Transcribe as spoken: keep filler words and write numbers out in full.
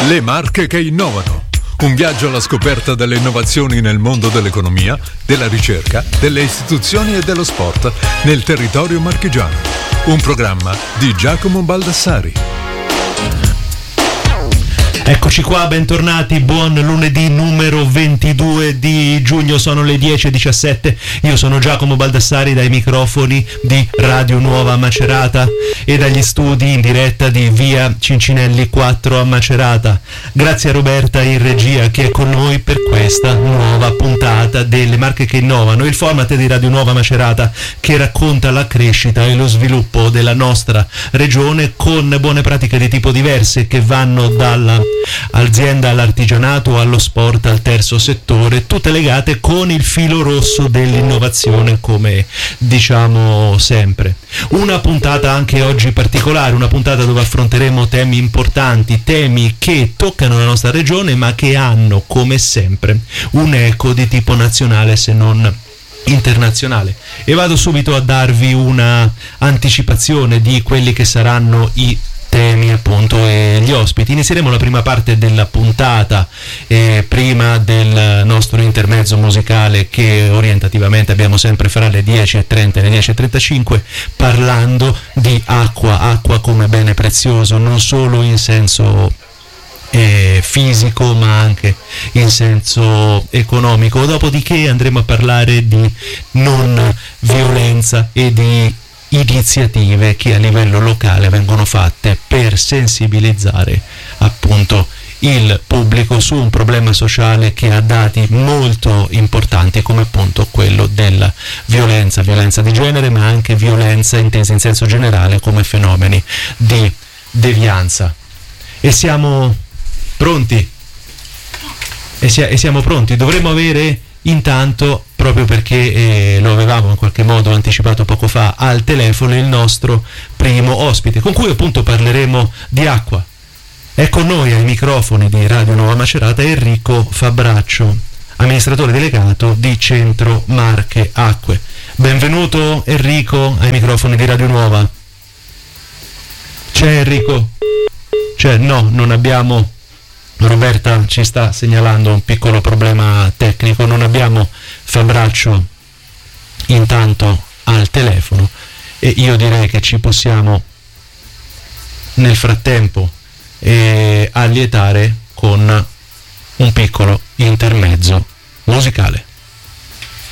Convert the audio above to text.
Le marche che innovano. Un viaggio alla scoperta delle innovazioni nel mondo dell'economia, della ricerca, delle istituzioni e dello sport nel territorio marchigiano. Un programma di Giacomo Baldassari. Eccoci qua, bentornati, buon lunedì numero ventidue di giugno, sono le dieci e diciassette, io sono Giacomo Baldassari dai microfoni di Radio Nuova Macerata e dagli studi in diretta di via Cincinelli quattro a Macerata. Grazie a Roberta in regia che è con noi per questa nuova puntata delle marche che innovano, il format di Radio Nuova Macerata che racconta la crescita e lo sviluppo della nostra regione con buone pratiche di tipo diverse che vanno dalla azienda all'artigianato, allo sport, al terzo settore, tutte legate con il filo rosso dell'innovazione, come diciamo sempre. Una puntata anche oggi particolare, una puntata dove affronteremo temi importanti, temi che toccano la nostra regione ma che hanno come sempre un eco di tipo nazionale se non internazionale. E vado subito a darvi una anticipazione di quelli che saranno i temi appunto e gli ospiti. Inizieremo la prima parte della puntata eh, prima del nostro intermezzo musicale che orientativamente abbiamo sempre fra le dieci e trenta e le dieci e trentacinque, parlando di acqua, acqua come bene prezioso non solo in senso eh, fisico ma anche in senso economico. Dopodiché andremo a parlare di non violenza e di iniziative che a livello locale vengono fatte per sensibilizzare appunto il pubblico su un problema sociale che ha dati molto importanti come appunto quello della violenza, violenza di genere ma anche violenza intesa in senso generale come fenomeni di devianza. E siamo pronti? E, sia, e siamo pronti, dovremmo avere intanto, proprio perché eh, lo avevamo in qualche modo anticipato poco fa, al telefono il nostro primo ospite, con cui appunto parleremo di acqua. È con noi ai microfoni di Radio Nuova Macerata Enrico Fabraccio, amministratore delegato di Centro Marche Acque. Benvenuto Enrico ai microfoni di Radio Nuova. C'è Enrico? C'è? No, non abbiamo... Roberta ci sta segnalando un piccolo problema tecnico, non abbiamo Fabraccio intanto al telefono e io direi che ci possiamo nel frattempo eh, allietare con un piccolo intermezzo musicale.